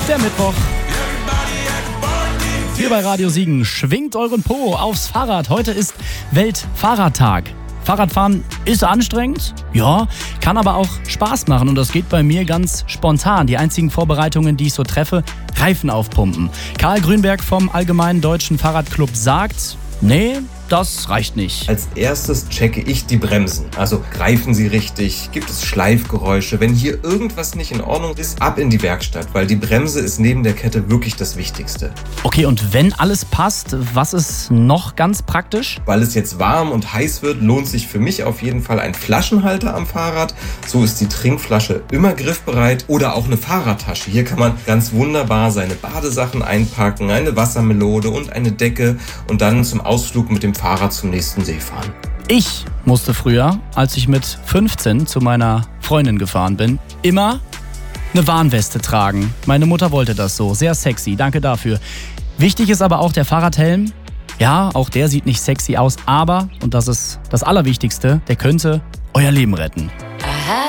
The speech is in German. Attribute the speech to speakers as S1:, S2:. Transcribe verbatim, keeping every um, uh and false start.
S1: der Mittwoch. Hier bei Radio Siegen, schwingt euren Po aufs Fahrrad. Heute ist Weltfahrradtag. Fahrradfahren ist anstrengend, ja, kann aber auch Spaß machen und das geht bei mir ganz spontan. Die einzigen Vorbereitungen, die ich so treffe, Reifen aufpumpen. Karl Grünberg vom Allgemeinen Deutschen Fahrradclub sagt, nee, das reicht nicht.
S2: Als erstes checke ich die Bremsen. Also greifen sie richtig? Gibt es Schleifgeräusche? Wenn hier irgendwas nicht in Ordnung ist, ab in die Werkstatt, weil die Bremse ist neben der Kette wirklich das Wichtigste.
S1: Okay, und wenn alles passt, was ist noch ganz praktisch?
S2: Weil es jetzt warm und heiß wird, lohnt sich für mich auf jeden Fall ein Flaschenhalter am Fahrrad. So ist die Trinkflasche immer griffbereit oder auch eine Fahrradtasche. Hier kann man ganz wunderbar seine Badesachen einpacken, eine Wassermelone und eine Decke und dann zum Ausflug mit dem Fahrrad zum nächsten See fahren.
S1: Ich musste früher, als ich mit fünfzehn zu meiner Freundin gefahren bin, immer eine Warnweste tragen. Meine Mutter wollte das so. Sehr sexy, danke dafür. Wichtig ist aber auch der Fahrradhelm. Ja, auch der sieht nicht sexy aus, aber, und das ist das Allerwichtigste, der könnte euer Leben retten.